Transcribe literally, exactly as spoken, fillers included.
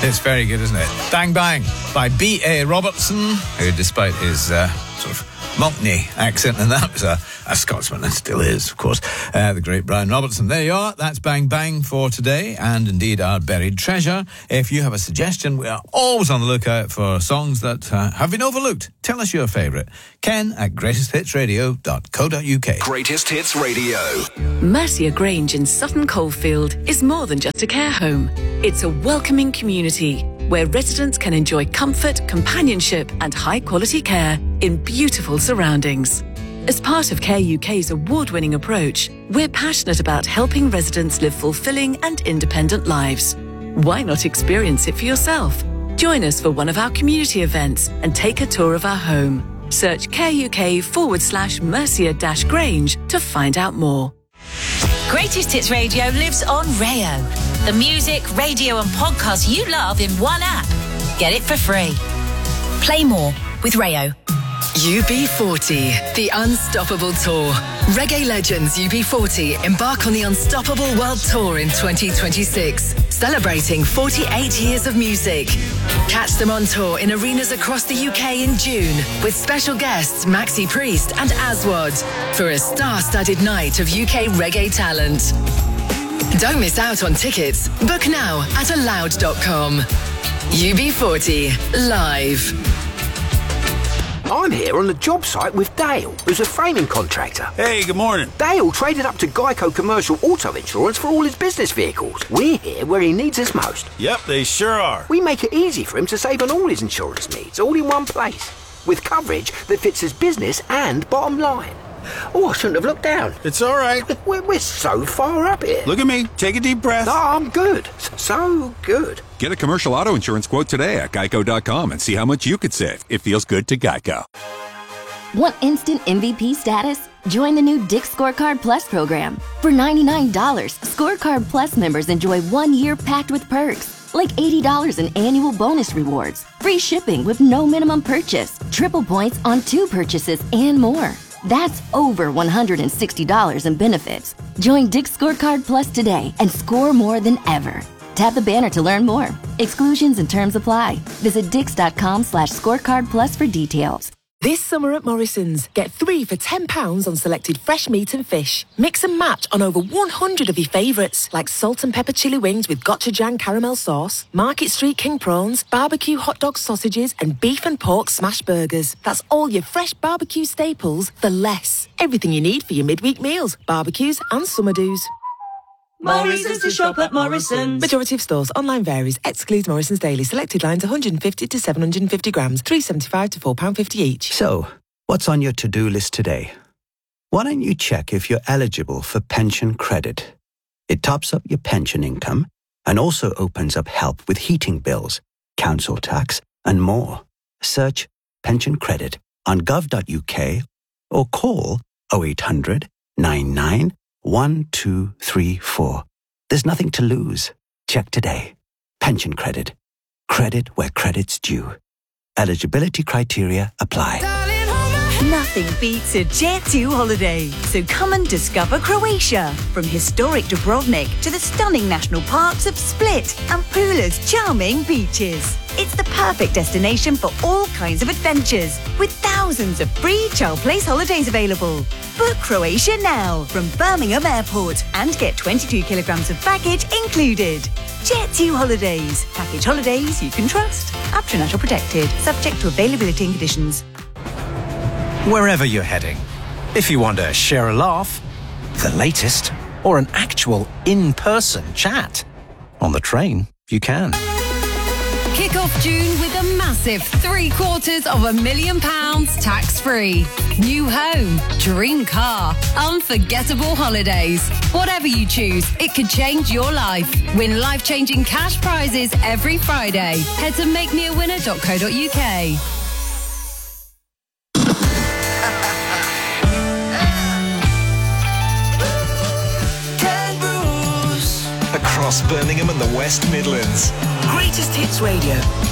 It's very good, isn't it? Bang Bang by B A Robertson, who, despite his uh, sort of Monkney accent, and that was a, a Scotsman, and still is, of course, uh, the great Brian Robertson. There you are. That's Bang Bang for today, and indeed our buried treasure. If you have a suggestion, we are always on the lookout for songs that uh, have been overlooked. Tell us your favourite. Ken at greatest hits radio dot co dot uk. Greatest Hits Radio. Mercia Grange in Sutton Coldfield is more than just a care home. It's a welcoming community where residents can enjoy comfort, companionship and high-quality care in beautiful surroundings. As part of Care U K's award-winning approach, we're passionate about helping residents live fulfilling and independent lives. Why not experience it for yourself? Join us for one of our community events and take a tour of our home. Search Care U K forward slash Mercia dash Grange to find out more. Greatest Hits Radio lives on Rayo. The music, radio and podcasts you love in one app. Get it for free. Play more with Rayo. U B forty, the Unstoppable Tour. Reggae legends U B forty embark on the Unstoppable World Tour in twenty twenty-six, celebrating forty-eight years of music. Catch them on tour in arenas across the U K in June, with special guests Maxi Priest and Aswad, for a star-studded night of U K reggae talent. Don't miss out on tickets. Book now at aloud dot com. U B forty, live. I'm here on the job site with Dale, who's a framing contractor. Hey, good morning. Dale traded up to Geico Commercial Auto Insurance for all his business vehicles. We're here where he needs us most. Yep, they sure are. We make it easy for him to save on all his insurance needs, all in one place, with coverage that fits his business and bottom line. Oh, I shouldn't have looked down. It's all right. We're, we're so far up here. Look at me. Take a deep breath. No, I'm good. So good. Get a commercial auto insurance quote today at geico dot com and see how much you could save. It feels good to Geico. Want instant M V P status? Join the new Dick's Scorecard Plus program. For ninety-nine dollars, Scorecard Plus members enjoy one year packed with perks, like eighty dollars in annual bonus rewards, free shipping with no minimum purchase, triple points on two purchases, and more. That's over one hundred sixty dollars in benefits. Join Dick's Scorecard Plus today and score more than ever. Tap the banner to learn more. Exclusions and terms apply. Visit dix dot com slash scorecard plus for details. This summer at Morrison's, get three for ten pounds on selected fresh meat and fish. Mix and match on over one hundred of your favourites, like salt and pepper chili wings with gochujang caramel sauce, Market Street king prawns, barbecue hot dog sausages, and beef and pork smash burgers. That's all your fresh barbecue staples for less. Everything you need for your midweek meals, barbecues and summer do's. Morrison's to shop at Morrison's. Majority of stores. Online varies. Excludes Morrison's Daily. Selected lines one hundred fifty to seven hundred fifty grams. three pounds seventy-five to four pounds fifty each. So, what's on your to-do list today? Why don't you check if you're eligible for pension credit? It tops up your pension income and also opens up help with heating bills, council tax and more. Search pension credit on gov dot u k or call oh eight hundred, nine nine, one two three four. There's nothing to lose. Check today. Pension credit. Credit where credit's due. Eligibility criteria apply. Nothing beats a Jet two holiday. So come and discover Croatia. From historic Dubrovnik to the stunning national parks of Split and Pula's charming beaches. It's the perfect destination for all kinds of adventures, with thousands of free child place holidays available. Book Croatia now from Birmingham Airport and get twenty-two kilograms of baggage included. Jet two Holidays. Package holidays you can trust. Up to natural protected. Subject to availability and conditions. Wherever you're heading, if you want to share a laugh, the latest, or an actual in-person chat, on the train, you can. Kick off June with a massive three quarters of a million pounds tax-free. New home, dream car, unforgettable holidays. Whatever you choose, it could change your life. Win life-changing cash prizes every Friday. Head to make me a winner dot co dot u k. Across Birmingham and the West Midlands. Greatest Hits Radio.